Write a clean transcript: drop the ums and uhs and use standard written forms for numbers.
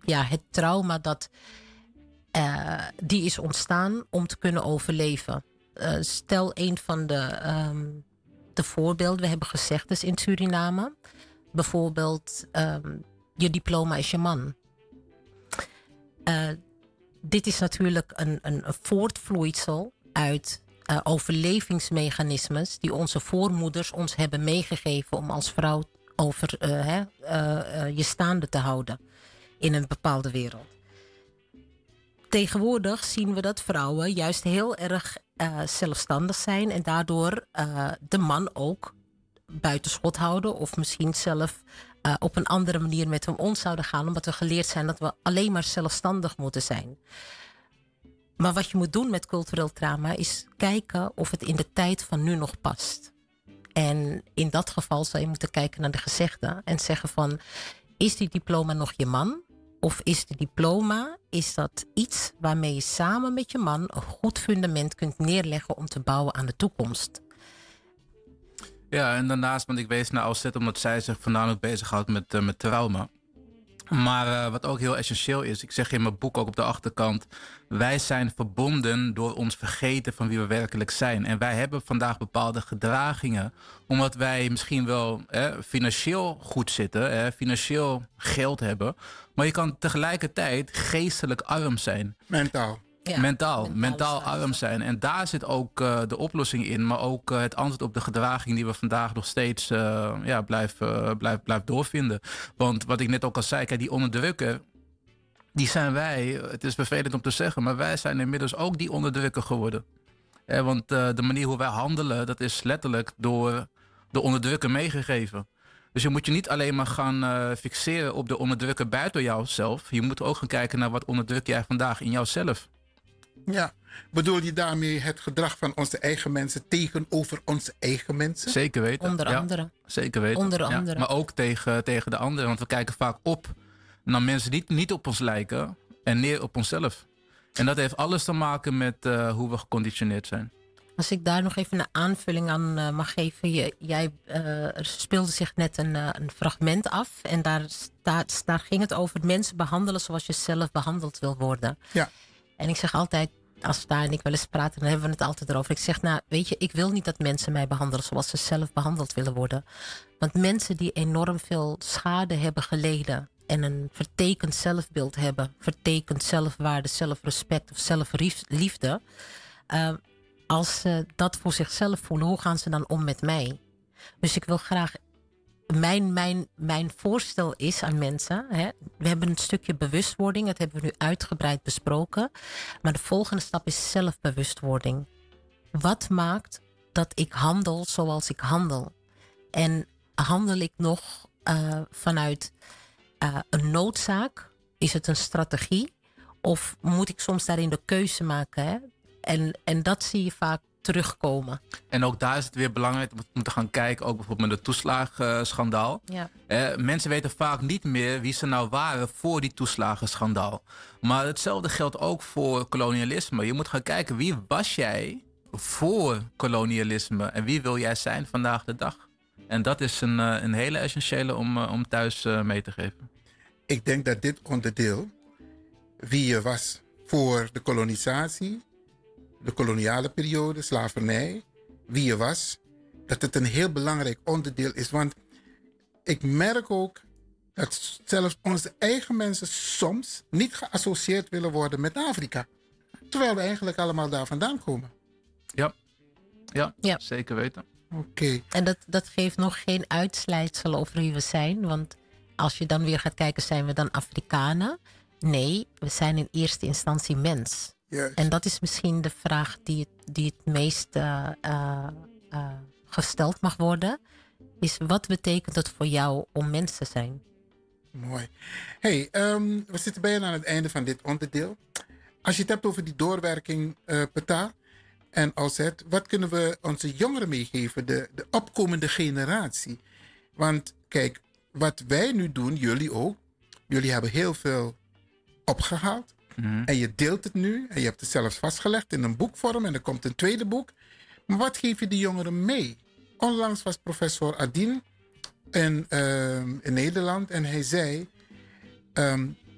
het trauma die is ontstaan om te kunnen overleven. Stel een van de voorbeelden. We hebben gezegdes in Suriname. Bijvoorbeeld, je diploma is je man. Dit is natuurlijk een voortvloeisel uit overlevingsmechanismes die onze voormoeders ons hebben meegegeven om als vrouw over je staande te houden in een bepaalde wereld. Tegenwoordig zien we dat vrouwen juist heel erg zelfstandig zijn en daardoor de man ook buitenschot houden of misschien zelf op een andere manier met hem om zouden gaan, omdat we geleerd zijn dat we alleen maar zelfstandig moeten zijn. Maar wat je moet doen met cultureel trauma is kijken of het in de tijd van nu nog past. En in dat geval zou je moeten kijken naar de gezegden en zeggen van, is die diploma nog je man? Of is de diploma, is dat iets waarmee je samen met je man een goed fundament kunt neerleggen om te bouwen aan de toekomst? Ja, en daarnaast, want ik wees naar Alzette omdat zij zich voornamelijk bezighoudt met trauma. Maar wat ook heel essentieel is, ik zeg in mijn boek ook op de achterkant, wij zijn verbonden door ons vergeten van wie we werkelijk zijn. En wij hebben vandaag bepaalde gedragingen, omdat wij misschien wel financieel goed zitten, financieel geld hebben, maar je kan tegelijkertijd geestelijk arm zijn. Mentaal. Ja, mentaal arm zijn. En daar zit ook de oplossing in. Maar ook het antwoord op de gedraging die we vandaag nog steeds blijven doorvinden. Want wat ik net ook al zei, kijk, die onderdrukker, die zijn wij. Het is vervelend om te zeggen, maar wij zijn inmiddels ook die onderdrukker geworden. Want de manier hoe wij handelen, dat is letterlijk door de onderdrukker meegegeven. Dus je moet je niet alleen maar gaan fixeren op de onderdrukker buiten jouzelf. Je moet ook gaan kijken naar wat onderdruk jij vandaag in jouzelf. Ja, bedoel je daarmee het gedrag van onze eigen mensen tegenover onze eigen mensen? Zeker weten. Onder andere. Zeker weten. Onder andere. Maar ook tegen de anderen. Want we kijken vaak op naar mensen die niet op ons lijken en neer op onszelf. En dat heeft alles te maken met hoe we geconditioneerd zijn. Als ik daar nog even een aanvulling aan mag geven. Er speelde zich net een fragment af. En daar ging het over mensen behandelen zoals je zelf behandeld wil worden. Ja. En ik zeg altijd, als daar en ik wel eens praten, dan hebben we het altijd erover. Ik zeg, nou, weet je, ik wil niet dat mensen mij behandelen zoals ze zelf behandeld willen worden. Want mensen die enorm veel schade hebben geleden en een vertekend zelfbeeld hebben, vertekend zelfwaarde, zelfrespect of zelfliefde, als ze dat voor zichzelf voelen, hoe gaan ze dan om met mij? Dus ik wil graag, mijn voorstel is aan mensen, we hebben een stukje bewustwording, dat hebben we nu uitgebreid besproken. Maar de volgende stap is zelfbewustwording. Wat maakt dat ik handel zoals ik handel? En handel ik nog vanuit een noodzaak? Is het een strategie? Of moet ik soms daarin de keuze maken? En dat zie je vaak terugkomen. En ook daar is het weer belangrijk om te gaan kijken, ook bijvoorbeeld met het toeslagenschandaal. Ja. Mensen weten vaak niet meer wie ze nou waren voor die toeslagenschandaal. Maar hetzelfde geldt ook voor kolonialisme. Je moet gaan kijken, wie was jij voor kolonialisme en wie wil jij zijn vandaag de dag? En dat is een hele essentiële om thuis mee te geven. Ik denk dat dit onderdeel, wie je was voor de kolonisatie, de koloniale periode, slavernij, wie je was, dat het een heel belangrijk onderdeel is. Want ik merk ook dat zelfs onze eigen mensen soms niet geassocieerd willen worden met Afrika. Terwijl we eigenlijk allemaal daar vandaan komen. Ja. Zeker weten. Oké. En dat geeft nog geen uitsluitsel over wie we zijn. Want als je dan weer gaat kijken, zijn we dan Afrikanen? Nee, we zijn in eerste instantie mens. Juist. En dat is misschien de vraag die het meest gesteld mag worden. Is wat betekent het voor jou om mens te zijn? Mooi. Hey, we zitten bijna aan het einde van dit onderdeel. Als je het hebt over die doorwerking, Peta en Alzette, wat kunnen we onze jongeren meegeven, de opkomende generatie? Want kijk, wat wij nu doen, jullie ook, jullie hebben heel veel opgehaald. En je deelt het nu. En je hebt het zelfs vastgelegd in een boekvorm. En er komt een tweede boek. Maar wat geef je de jongeren mee? Onlangs was professor Adin in Nederland. En hij zei,